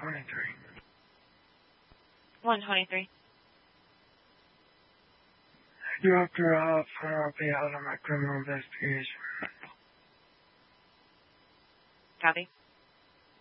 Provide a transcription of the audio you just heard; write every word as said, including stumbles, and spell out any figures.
twenty-three. one twenty-three. You have to uh, I'll be out on my criminal investigation. Copy.